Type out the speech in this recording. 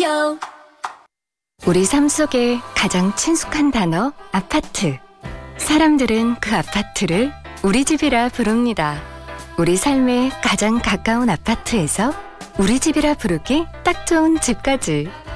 go. 우리 삶 속에 가장 친숙한 단어 아파트. 사람들은 그 아파트를 우리 집이라 부릅니다. 우리 삶에 가장 가까운 아파트에서 우리 집이라 부르기 딱 좋은 집까지.